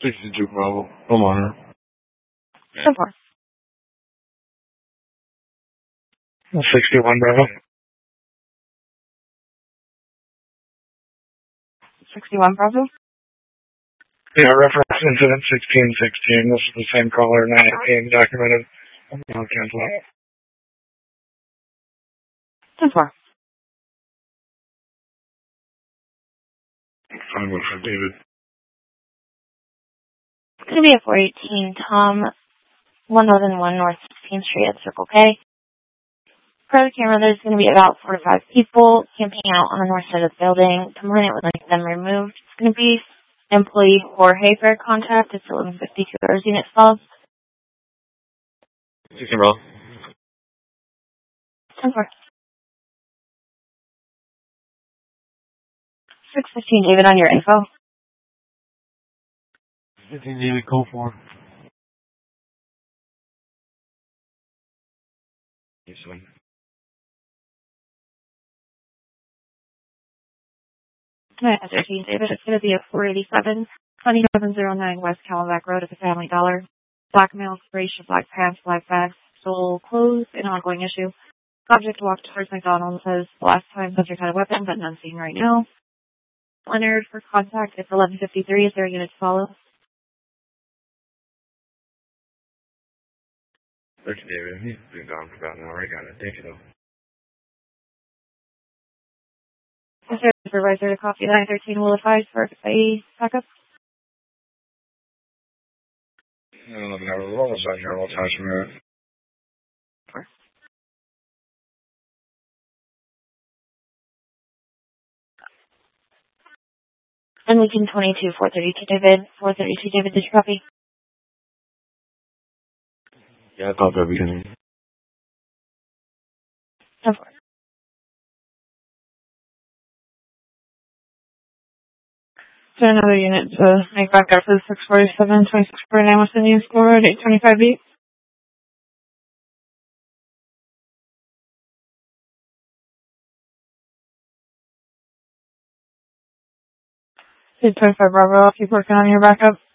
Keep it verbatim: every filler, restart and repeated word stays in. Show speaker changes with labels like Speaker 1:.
Speaker 1: sixty-two Bravo. I'm on her.
Speaker 2: ten four.
Speaker 1: sixty-one Bravo.
Speaker 2: sixty-one Bravo.
Speaker 1: Yeah, reference incident sixteen sixteen. This is the same caller, not being documented. I'll cancel it.
Speaker 2: ten four.
Speaker 1: Fine with for David.
Speaker 2: It's going to be at four eighteen Tom, one eleven one North sixteenth Street at Circle K. Per the camera, there's going to be about four to five people camping out on the north side of the building. Component would like them removed. It's going to be employee Jorge for contact. It's eleven fifty-two hours unit falls.
Speaker 1: sixteen Bravo.
Speaker 2: ten four. six fifteen David on your info.
Speaker 1: fifteen David, code four. Yes, sir.
Speaker 2: thirteen David, it's going to be at four eighty-seven twenty-seven oh nine West Camelback Road at the Family Dollar. Black male, sprayish, black pants, black bags, stole clothes, an ongoing issue. Subject walked towards McDonald's, says the last time subject had a weapon, but none seen right now. Leonard for contact, it's eleven fifty-three. Is there a unit to follow?
Speaker 1: Thank you, David. He's been gone for about an hour. I got it. Thank you, though.
Speaker 2: Is there a supervisor to copy nine thirteen will advise for a backup?
Speaker 1: I don't know if I have a roll sign here. We'll touch a minute.
Speaker 2: And Lincoln twenty-two, four thirty-two David. four thirty-two David, did you copy?
Speaker 1: Yeah, I thought everything.
Speaker 2: ten four. So another unit to make back up for the six forty-seven, twenty-six forty-nine Western Union School Road, eight twenty-five B. eight twenty-five Bravo, I'll keep working on your backup.